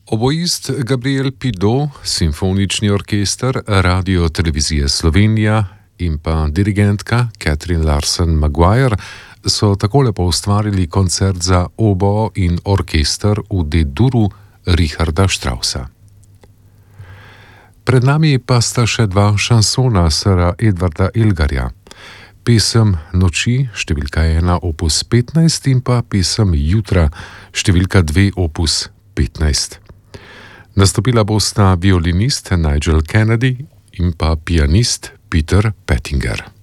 Oboist Gabriel Pido, Simfonični orkester Radio Televizije Slovenija in pa dirigentka Catherine Larsen Maguire so takole poustvarili koncert za oboe in orkester v D-duru Richarda Straussa. Pred nami pa sta še dva šansona sira Edvarda Elgarja. Pesem Noči, številka 1, opus 15 in pa pesem Jutra, številka 2, opus 15. Nastopila bosta violinist Nigel Kennedy in pa pianist Peter Pettinger.